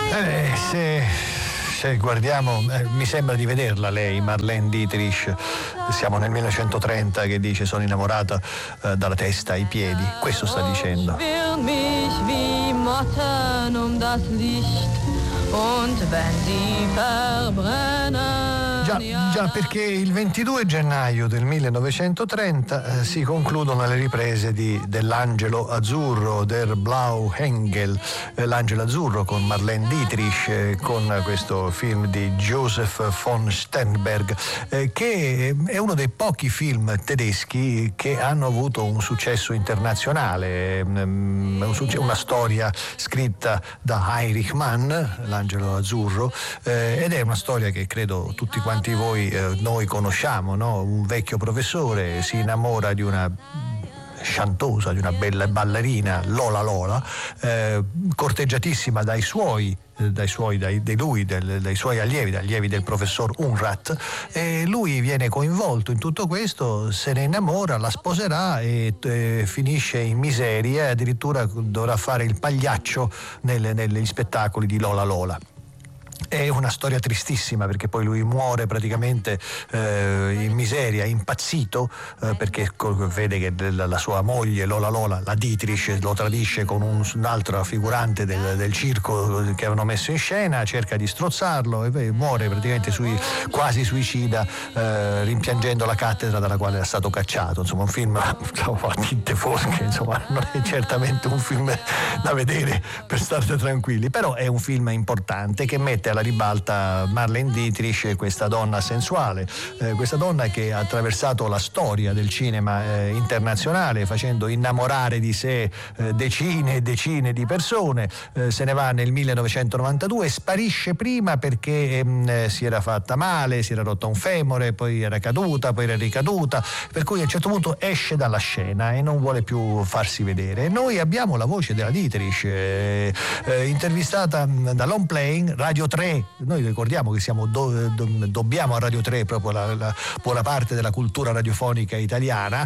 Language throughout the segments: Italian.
Se guardiamo, mi sembra di vederla lei, Marlene Dietrich, siamo nel 1930, che dice: sono innamorata dalla testa ai piedi. Questo sta dicendo. Già, perché il 22 gennaio del 1930 si concludono le riprese dell'Angelo Azzurro, Der Blau Engel, l'Angelo Azzurro, con Marlene Dietrich, con questo film di Joseph von Sternberg, che è uno dei pochi film tedeschi che hanno avuto un successo internazionale, una storia scritta da Heinrich Mann, l'Angelo Azzurro, ed è una storia che credo tutti quanti noi conosciamo, no? Un vecchio professore si innamora di una chantosa, di una bella ballerina, Lola, corteggiatissima dai suoi allievi del professor Unrat, e lui viene coinvolto in tutto questo, se ne innamora, la sposerà e finisce in miseria, e addirittura dovrà fare il pagliaccio negli spettacoli di Lola. È una storia tristissima, perché poi lui muore praticamente in miseria, impazzito, perché vede che la sua moglie Lola, la Dietrich, lo tradisce con un'altra figurante del circo che avevano messo in scena, cerca di strozzarlo e muore praticamente quasi suicida, rimpiangendo la cattedra dalla quale era stato cacciato. Insomma, un film a tinte fosche, insomma, non è certamente un film da vedere per stare tranquilli, però è un film importante che mette alla ribalta Marlene Dietrich, questa donna sensuale, questa donna che ha attraversato la storia del cinema internazionale, facendo innamorare di sé decine e decine di persone. Se ne va nel 1992, sparisce prima perché si era fatta male, si era rotta un femore, poi era caduta, poi era ricaduta, per cui a un certo punto esce dalla scena e non vuole più farsi vedere. Noi abbiamo la voce della Dietrich, intervistata da Long Playing, Radio 3. Noi ricordiamo che dobbiamo a Radio 3 proprio la buona parte della cultura radiofonica italiana.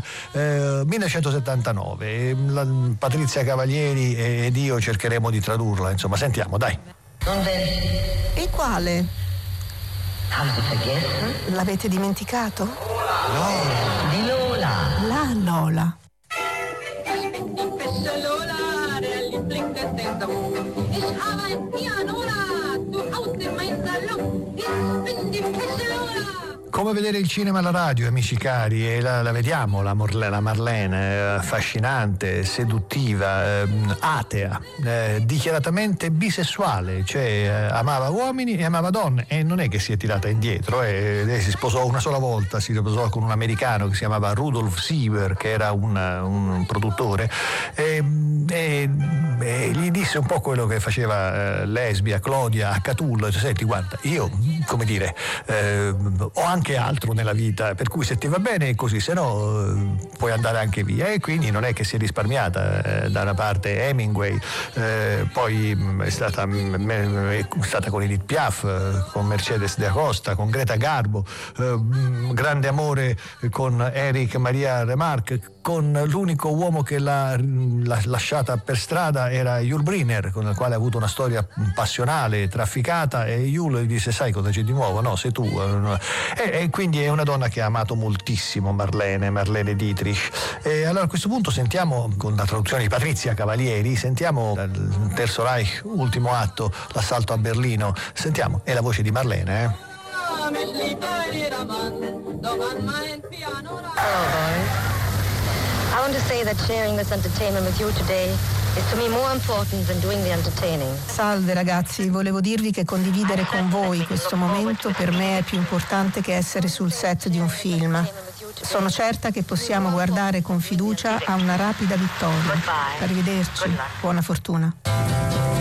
1979, Patrizia Cavalieri ed io cercheremo di tradurla, insomma, sentiamo, dai. E quale? L'avete dimenticato? Lola. Di Lola. La Lola. Come vedere il cinema alla radio, amici cari, e la vediamo, la Marlene, affascinante, seduttiva, atea, dichiaratamente bisessuale, cioè amava uomini e amava donne, e non è che si è tirata indietro, lei si sposò una sola volta, si sposò con un americano che si chiamava Rudolf Siever, che era un produttore, e gli disse un po' quello che faceva Lesbia, Claudia a Catullo: senti, guarda, io, come dire, ho anche altro nella vita, per cui se ti va bene è così, se no puoi andare anche via. E quindi non è che si è risparmiata. Da una parte Hemingway, poi è stata con Edith Piaf, con Mercedes de Acosta, con Greta Garbo, grande amore con Eric Maria Remarque, con l'unico uomo che l'ha lasciata per strada era Yul Brynner, con il quale ha avuto una storia passionale, trafficata, e Yul gli disse: sai cosa c'è di nuovo? No, sei tu. E quindi è una donna che ha amato moltissimo Marlene Dietrich. E allora a questo punto sentiamo, con la traduzione di Patrizia Cavalieri, sentiamo il Terzo Reich, ultimo atto, l'assalto a Berlino. Sentiamo, è la voce di Marlene, I want to say that sharing this entertainment with you today is to me more important than doing the entertaining. Salve ragazzi, volevo dirvi che condividere con voi questo momento per me è più importante che essere sul set di un film. Sono certa che possiamo guardare con fiducia a una rapida vittoria. Arrivederci, buona fortuna.